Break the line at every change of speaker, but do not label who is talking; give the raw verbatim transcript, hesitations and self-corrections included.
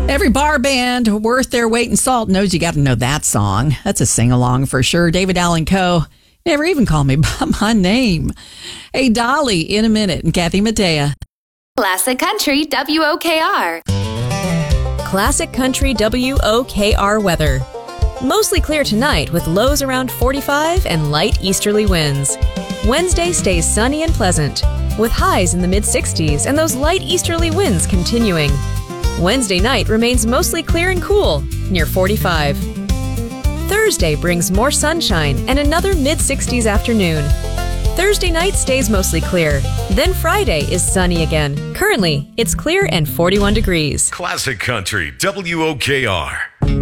Every bar band worth their weight in salt knows you got to know that song. That's a sing-along for sure. David Allen Coe never even called me by my name. Hey, Dolly, in a minute, and Kathy Mattea.
Classic Country W O K R.
Classic Country W O K R weather. Mostly clear tonight with lows around forty-five and light easterly winds. Wednesday stays sunny and pleasant with highs in the mid sixties and those light easterly winds continuing. Wednesday night remains mostly clear and cool, near forty-five. Thursday brings more sunshine and another mid sixties afternoon. Thursday night stays mostly clear. Then Friday is sunny again. Currently, it's clear and forty-one degrees.
Classic Country W O K R.